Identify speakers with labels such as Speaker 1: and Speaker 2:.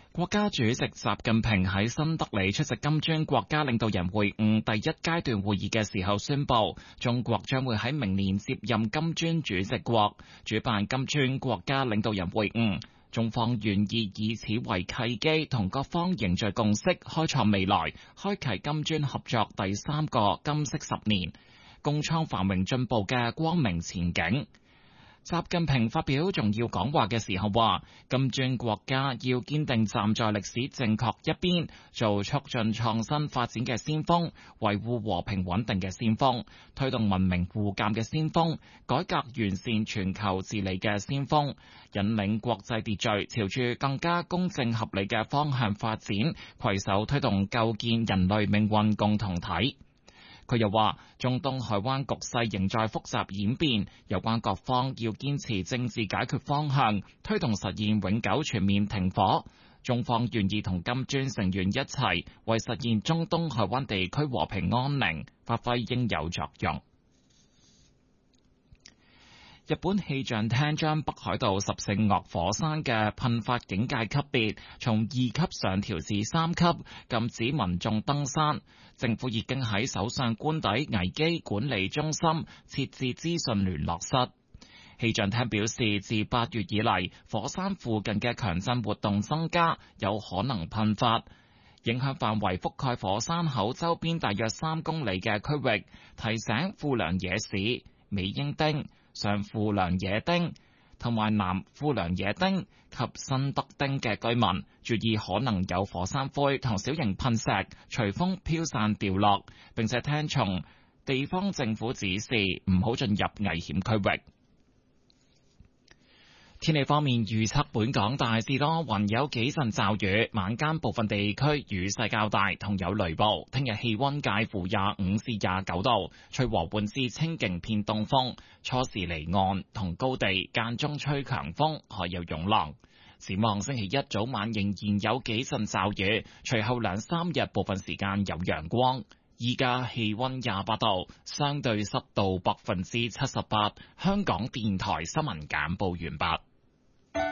Speaker 1: 國家主席習近平喺新德里出席金磚國家領導人會晤第一階段會議嘅時候宣布，中國將會喺明年接任金磚主席國，主辦金磚國家領導人會晤。中方願意以此為契機，同各方凝聚共識，開創未來，開啟金磚合作第三個金色10年，共創繁榮進步嘅光明前景。習近平發表重要講話嘅時候話，金磚國家要堅定站在歷史正確一邊，做促進創新發展嘅先鋒，維護和平穩定嘅先鋒，推動文明互鑑嘅先鋒，改革完善全球治理嘅先鋒，引領國際秩序朝住更加公正合理嘅方向發展，攜手推動構建人類命運共同體。佢又話，中東海灣局勢仍在複雜演變，有關各方要堅持政治解決方向，推動實現永久全面停火。中方願意同金磚成員一齊，為實現中東海灣地區和平安寧發揮應有作用。日本氣象廳將北海道十勝岳火山嘅噴發警戒級別從2級上調至3級，禁止民眾登山。政府已經喺首相官邸危機管理中心設置資訊聯絡室。氣象廳表示，自8月以嚟，火山附近嘅強震活動增加，有可能噴發，影響範圍覆蓋火山口周邊大約3公里嘅區域，提醒富良野市、美瑛町、上富良野町同埋南富良野町及新德町嘅居民注意，可能有火山灰同小型噴石隨風飄散掉落，並且聽從地方政府指示，唔好進入危險區域。天氣方面預測，本港大致多雲，有幾陣驟雨，晚間部分地區雨勢較大，同有雷暴。聽日氣溫介乎25至29度，吹和緩至清勁偏東風，初時離岸同高地間中吹強風，海有湧浪。展望星期一早晚仍然有幾陣驟雨，隨後2-3日部分時間有陽光。依家氣溫28度，相對濕度78%。香港電台新聞簡報完畢。